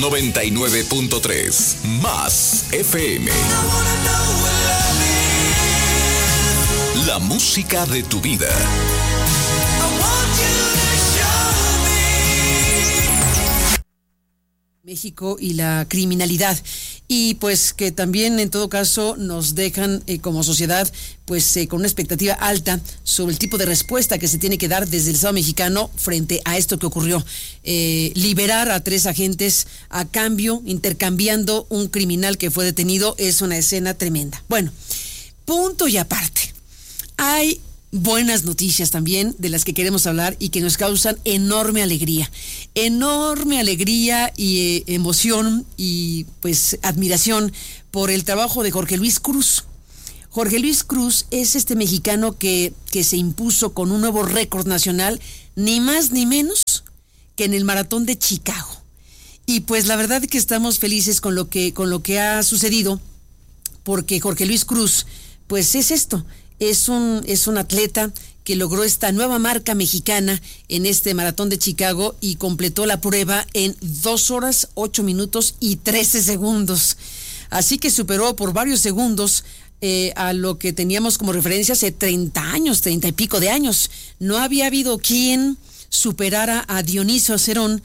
99.3 Más FM. La música de tu vida. México y la criminalidad, y pues que también en todo caso nos dejan como sociedad pues con una expectativa alta sobre el tipo de respuesta que se tiene que dar desde el Estado mexicano frente a esto que ocurrió. Liberar a 3 agentes a cambio, intercambiando un criminal que fue detenido, es una escena tremenda. Bueno, punto y aparte. Hay buenas noticias también de las que queremos hablar y que nos causan enorme alegría y emoción y pues admiración por el trabajo de Jorge Luis Cruz. Jorge Luis Cruz es este mexicano que se impuso con un nuevo récord nacional, ni más ni menos que en el maratón de Chicago. Y pues la verdad es que estamos felices con lo que ha sucedido, porque Jorge Luis Cruz pues es esto. Es un atleta que logró esta nueva marca mexicana en este maratón de Chicago y completó la prueba en 2 horas, 8 minutos y 13 segundos. Así que superó por varios segundos a lo que teníamos como referencia hace 30 y pico de años. No había habido quien superara a Dionisio Cerón,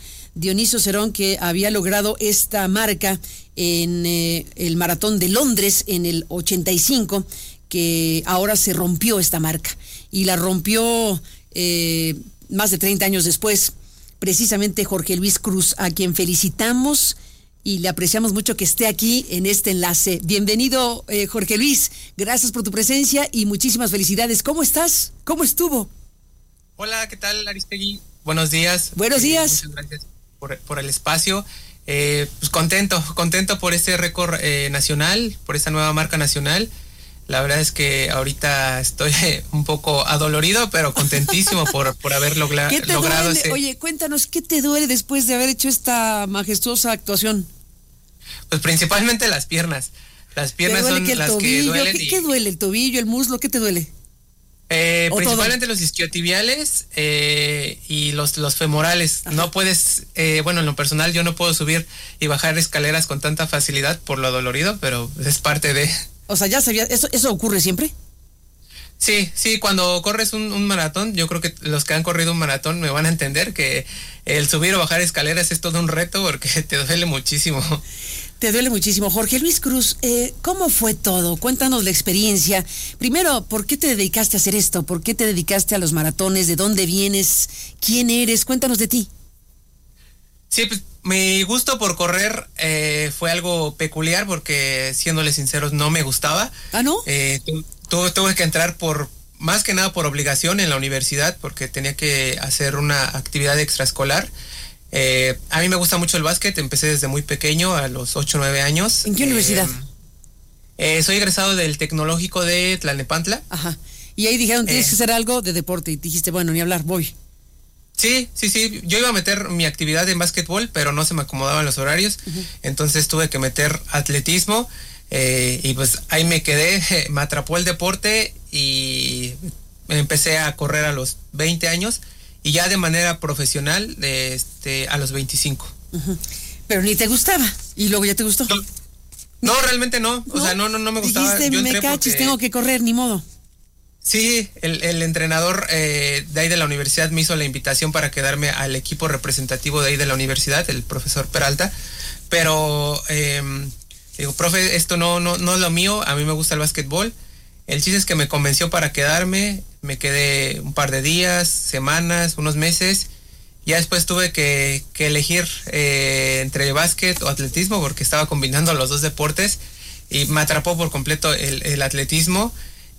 que había logrado esta marca en el maratón de Londres en el 85, que ahora se rompió esta marca, y la rompió más de 30 años después, precisamente Jorge Luis Cruz, a quien felicitamos y le apreciamos mucho que esté aquí en este enlace. Bienvenido, Jorge Luis, gracias por tu presencia y muchísimas felicidades. ¿Cómo estás? ¿Cómo estuvo? Hola, ¿qué tal, Aristegui? Buenos días. Buenos días. Muchas gracias por el espacio. Pues contento por este récord nacional, por esta nueva marca nacional. La verdad es que ahorita estoy un poco adolorido, pero contentísimo por haber logrado ese... Oye, cuéntanos, ¿qué te duele después de haber hecho esta majestuosa actuación? Pues principalmente las piernas. Las piernas son las que duelen. ¿Qué duele? ¿El tobillo, el muslo? ¿Qué te duele? Principalmente los isquiotibiales y los femorales. Ajá. No puedes, en lo personal yo no puedo subir y bajar escaleras con tanta facilidad por lo dolorido, pero es parte de... O sea, ya sabía, ¿eso ocurre siempre? Sí, cuando corres un maratón, yo creo que los que han corrido un maratón me van a entender que el subir o bajar escaleras es todo un reto porque te duele muchísimo. Te duele muchísimo. Jorge Luis Cruz, ¿cómo fue todo? Cuéntanos la experiencia. Primero, ¿por qué te dedicaste a hacer esto? ¿Por qué te dedicaste a los maratones? ¿De dónde vienes? ¿Quién eres? Cuéntanos de ti. Sí, pues mi gusto por correr fue algo peculiar porque, siéndole sinceros, no me gustaba. ¿Ah, no? Tuve que entrar más que nada por obligación en la universidad porque tenía que hacer una actividad extraescolar. A mí me gusta mucho el básquet, empecé desde muy pequeño, a los 8 o 9 años. ¿En qué universidad? Soy egresado del Tecnológico de Tlalnepantla. Ajá. Y ahí dijeron, tienes que hacer algo de deporte, y dijiste, bueno, ni hablar, voy. Sí. Yo iba a meter mi actividad en básquetbol, pero no se me acomodaban los horarios. Uh-huh. Entonces tuve que meter atletismo y pues ahí me quedé. Me atrapó el deporte y empecé a correr a los 20 años y ya de manera profesional a los 25. Uh-huh. Pero ni te gustaba y luego ya te gustó. No, realmente no. O sea, no me gustaba. Dijiste, yo me cachis, tengo que correr, ni modo. Sí, el entrenador de ahí de la universidad me hizo la invitación para quedarme al equipo representativo de ahí de la universidad, el profesor Peralta, pero digo, profe, esto no es lo mío, a mí me gusta el básquetbol. El chiste es que me convenció para quedarme, me quedé un par de días, semanas, unos meses, ya después tuve que elegir entre básquet o atletismo porque estaba combinando los dos deportes y me atrapó por completo el atletismo.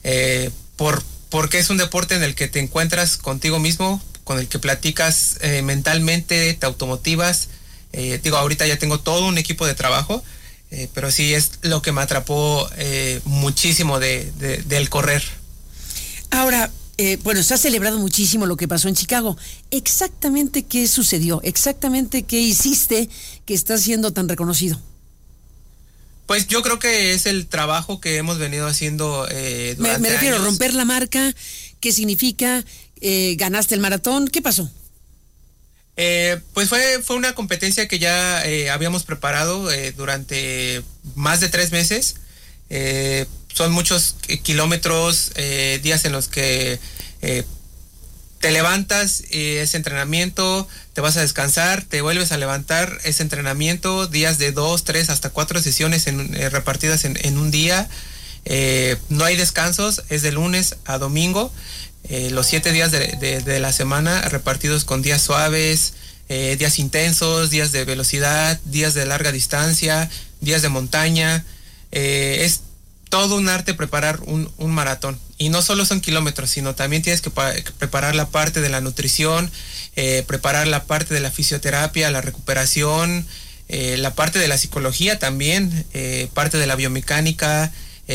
Porque es un deporte en el que te encuentras contigo mismo, con el que platicas mentalmente, te automotivas. Ahorita ya tengo todo un equipo de trabajo, pero sí es lo que me atrapó muchísimo del correr. Ahora, se ha celebrado muchísimo lo que pasó en Chicago. ¿Exactamente qué sucedió? ¿Exactamente qué hiciste que estás siendo tan reconocido? Pues yo creo que es el trabajo que hemos venido haciendo durante me refiero años. A romper la marca. ¿Qué significa? ¿Ganaste el maratón? ¿Qué pasó? Pues fue una competencia que ya habíamos preparado durante más de 3 meses. Son muchos kilómetros, días en los que te levantas, es entrenamiento, te vas a descansar, te vuelves a levantar, es entrenamiento, días de 2, 3, hasta 4 sesiones repartidas en un día. No hay descansos, es de lunes a domingo, los 7 días de la semana repartidos con días suaves, días intensos, días de velocidad, días de larga distancia, días de montaña. Es todo un arte preparar un maratón. Y no solo son kilómetros, sino también tienes que preparar la parte de la nutrición, preparar la parte de la fisioterapia, la recuperación, la parte de la psicología también, parte de la biomecánica.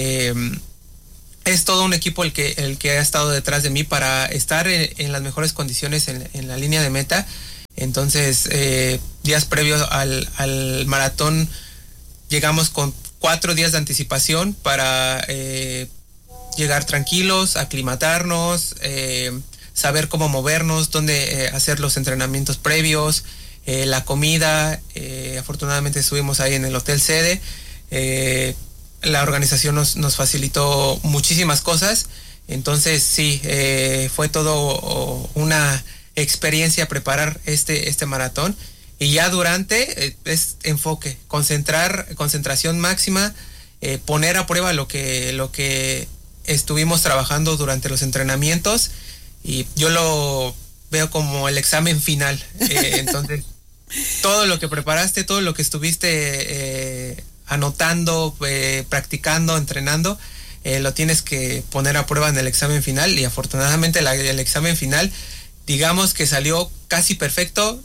Es todo un equipo el que ha estado detrás de mí para estar en las mejores condiciones en la línea de meta. Entonces, días previos al maratón, llegamos con 4 días de anticipación para llegar tranquilos, aclimatarnos, saber cómo movernos, dónde hacer los entrenamientos previos, la comida. Afortunadamente estuvimos ahí en el hotel sede. La organización nos facilitó muchísimas cosas. Entonces sí, fue todo una experiencia preparar este maratón. Y ya durante es enfoque, concentración máxima, poner a prueba lo que estuvimos trabajando durante los entrenamientos, y yo lo veo como el examen final. Entonces, todo lo que preparaste, todo lo que estuviste anotando, practicando, entrenando, lo tienes que poner a prueba en el examen final, y afortunadamente el examen final, digamos que salió casi perfecto.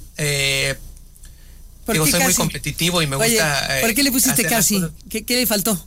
Soy muy competitivo y me gusta. ¿Por qué le pusiste casi? ¿Qué le faltó?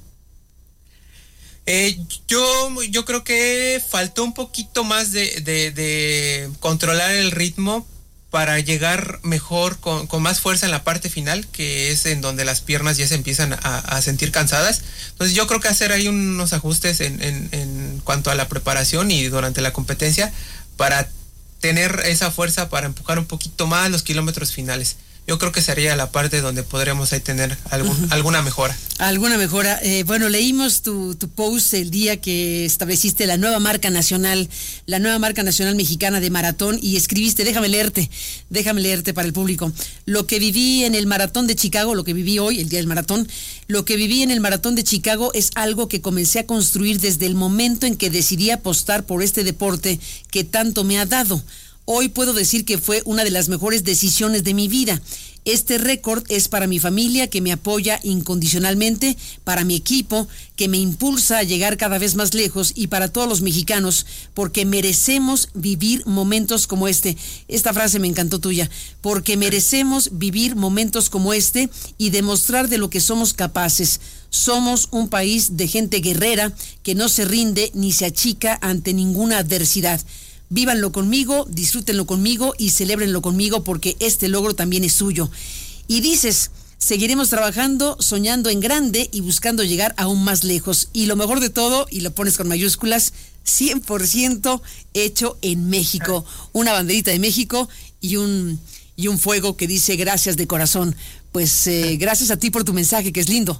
Yo creo que faltó un poquito más de controlar el ritmo para llegar mejor, con más fuerza en la parte final, que es en donde las piernas ya se empiezan a sentir cansadas. Entonces yo creo que hacer ahí unos ajustes en cuanto a la preparación y durante la competencia, para tener esa fuerza para empujar un poquito más los kilómetros finales. Yo creo que sería la parte donde podremos ahí tener alguna mejora. Alguna mejora. Bueno, leímos tu post el día que estableciste la nueva marca nacional mexicana de maratón, y escribiste, déjame leerte para el público. Lo que viví en el maratón de Chicago, lo que viví hoy, el día del maratón, lo que viví en el maratón de Chicago es algo que comencé a construir desde el momento en que decidí apostar por este deporte que tanto me ha dado. Hoy puedo decir que fue una de las mejores decisiones de mi vida. Este récord es para mi familia, que me apoya incondicionalmente, para mi equipo, que me impulsa a llegar cada vez más lejos, y para todos los mexicanos, porque merecemos vivir momentos como este. Esta frase me encantó tuya. Porque merecemos vivir momentos como este y demostrar de lo que somos capaces. Somos un país de gente guerrera que no se rinde ni se achica ante ninguna adversidad. Vívanlo conmigo, disfrútenlo conmigo y celébrenlo conmigo, porque este logro también es suyo. Y dices, seguiremos trabajando, soñando en grande y buscando llegar aún más lejos. Y lo mejor de todo, y lo pones con mayúsculas, 100% hecho en México. Una banderita de México y un fuego que dice gracias de corazón. Pues gracias a ti por tu mensaje, que es lindo.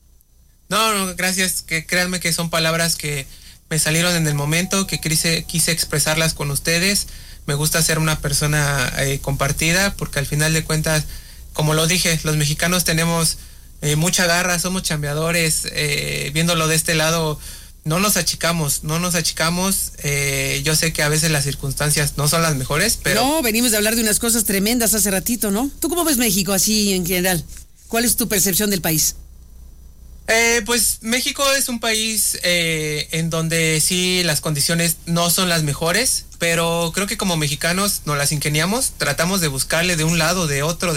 No, gracias. Que créanme que son palabras que me salieron en el momento, que quise expresarlas con ustedes. Me gusta ser una persona compartida, porque al final de cuentas, como lo dije, los mexicanos tenemos mucha garra, somos chambeadores. Viéndolo de este lado, no nos achicamos. Yo sé que a veces las circunstancias no son las mejores, pero... No, venimos de hablar de unas cosas tremendas hace ratito, ¿no? ¿Tú cómo ves México así en general? ¿Cuál es tu percepción del país? Pues México es un país en donde sí las condiciones no son las mejores, pero creo que como mexicanos nos las ingeniamos, tratamos de buscarle de un lado, de otro,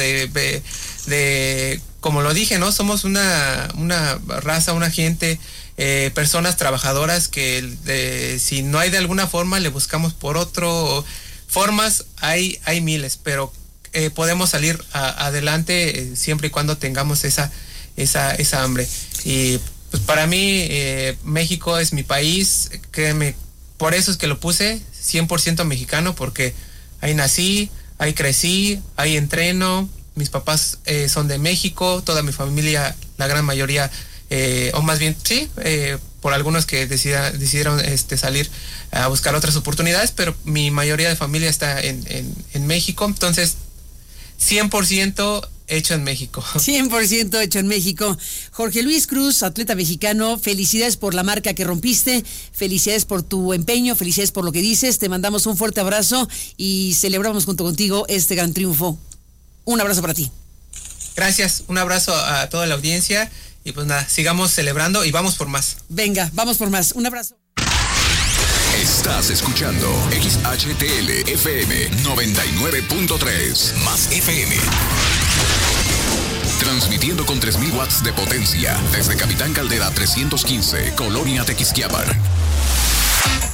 de como lo dije, ¿no? Somos una raza, una gente, personas trabajadoras que si no hay de alguna forma, le buscamos por otro. Formas hay miles, pero podemos salir adelante siempre y cuando tengamos esa hambre. Y pues para mí México es mi país, créeme, por eso es que lo puse 100% mexicano, porque ahí nací, ahí crecí, ahí entreno. Mis papás son de México, toda mi familia, la gran mayoría, o más bien, sí, por algunos que decidieron salir a buscar otras oportunidades, pero mi mayoría de familia está en México, entonces 100% hecho en México. 100% hecho en México. Jorge Luis Cruz, atleta mexicano, felicidades por la marca que rompiste, felicidades por tu empeño, felicidades por lo que dices, te mandamos un fuerte abrazo y celebramos junto contigo este gran triunfo. Un abrazo para ti. Gracias, un abrazo a toda la audiencia y pues nada, sigamos celebrando y vamos por más. Venga, vamos por más. Un abrazo. Estás escuchando XHTL FM 99.3 más FM. Transmitiendo con 3,000 watts de potencia desde Capitán Caldera 315, Colonia Tequisquiapan.